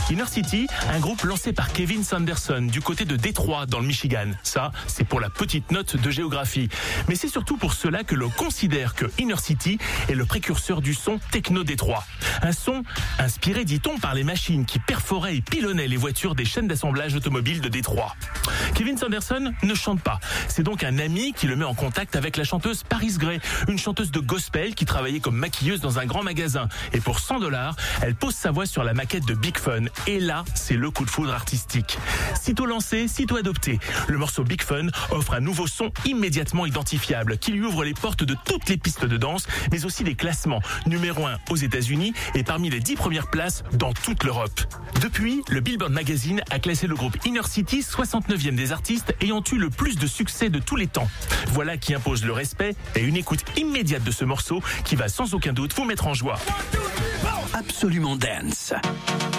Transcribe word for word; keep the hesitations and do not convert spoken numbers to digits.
Inner City, un groupe lancé par Kevin Sanderson du côté de Détroit dans le Michigan. Ça, c'est pour la petite note de géographie. Mais c'est surtout pour cela que l'on considère que Inner City est le précurseur du son techno Détroit. Un son inspiré, dit-on, par les machines qui perforaient et pilonnaient les voitures des chaînes d'assemblage automobiles de Détroit. Kevin Sanderson ne chante pas. C'est donc un ami qui le met en contact avec la chanteuse Paris Gray, une chanteuse de gospel qui travaillait comme maquilleuse dans un grand magasin. Et pour cent dollars, elle pose sa voix sur la maquette de Big Fun. Et là, c'est le coup de foudre artistique. Sitôt lancé, sitôt adopté, le morceau Big Fun offre un nouveau son immédiatement identifiable qui lui ouvre les portes de toutes les pistes de danse, mais aussi des classements. Numéro un aux États-Unis et parmi les dix premières places dans toute l'Europe. Depuis, le Billboard Magazine a classé le groupe Inner City soixante-neuvième des artistes ayant eu le plus de succès de tous les temps. Voilà qui impose le respect et une écoute immédiate de ce morceau qui va sans aucun doute vous mettre en joie. Absolument Dance.